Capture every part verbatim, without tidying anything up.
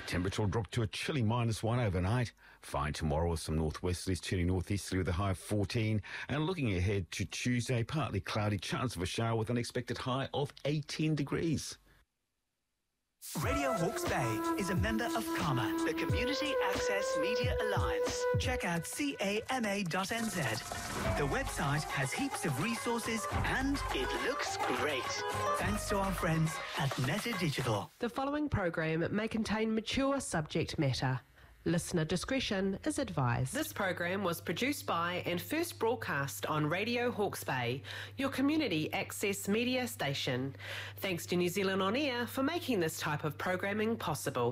Temperature will drop to a chilly minus one overnight. Fine tomorrow with some northwesterlies turning northeasterly with a high of fourteen. And looking ahead to Tuesday, partly cloudy, chance of a shower with an expected high of eighteen degrees. Radio Hawke's Bay is a member of CAMA, the Community Access Media Alliance. Check out C A M A dot N Z. The website has heaps of resources and it looks great. Thanks to our friends at Netta Digital. The following program may contain mature subject matter. Listener discretion is advised. This program was produced by and first broadcast on Radio Hawke's Bay, your community access media station. Thanks to New Zealand On Air for making this type of programming possible.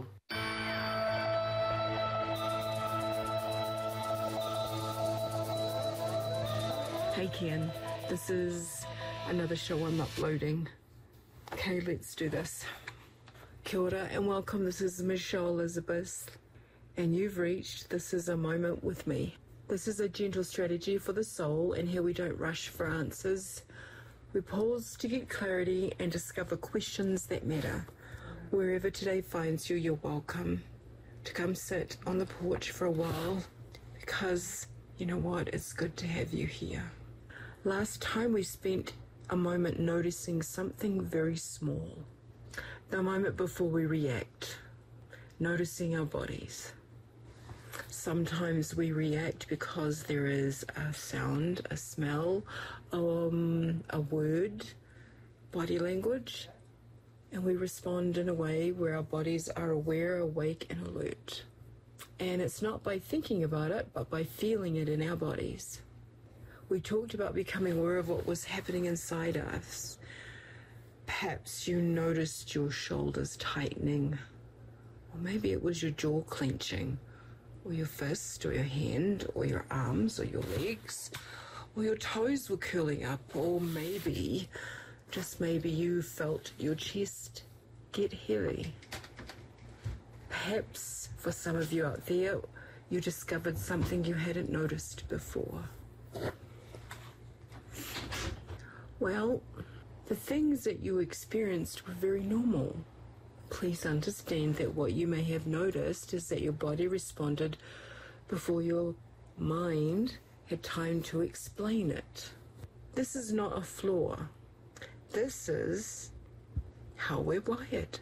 Hey Ken, this is another show I'm uploading. Okay, let's do this. Kia ora and welcome, this is Michelle Elizabeth. And you've reached This Is a Moment with me. This is a gentle strategy for the soul, and here we don't rush for answers. We pause to get clarity and discover questions that matter. Wherever today finds you, you're welcome to come sit on the porch for a while, because you know what, it's good to have you here. Last time we spent a moment noticing something very small. The moment before we react, noticing our bodies. Sometimes we react because there is a sound, a smell, um, a word, body language, and we respond in a way where our bodies are aware, awake, and alert. And it's not by thinking about it, but by feeling it in our bodies. We talked about becoming aware of what was happening inside us. Perhaps you noticed your shoulders tightening, or maybe it was your jaw clenching, or your fist, or your hand, or your arms, or your legs, or your toes were curling up, or maybe, just maybe, you felt your chest get heavy. Perhaps, for some of you out there, you discovered something you hadn't noticed before. Well, the things that you experienced were very normal. Please understand that what you may have noticed is that your body responded before your mind had time to explain it. This is not a flaw. This is how we're wired.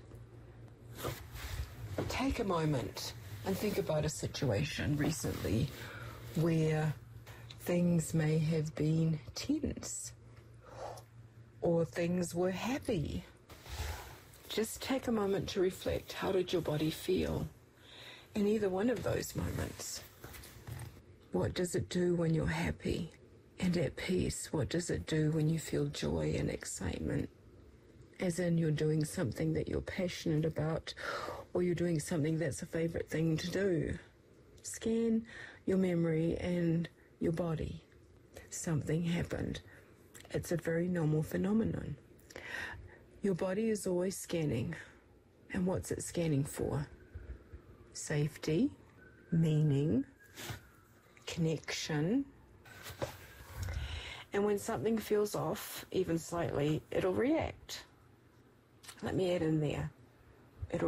Take a moment and think about a situation recently where things may have been tense or things were happy. Just take a moment to reflect. How did your body feel in either one of those moments? What does it do when you're happy and at peace? What does it do when you feel joy and excitement? As in, you're doing something that you're passionate about, or you're doing something that's a favorite thing to do. Scan your memory and your body. Something happened. It's a very normal phenomenon. Your body is always scanning. And what's it scanning for? Safety, meaning, connection. And when something feels off, even slightly, it'll react. Let me add in there.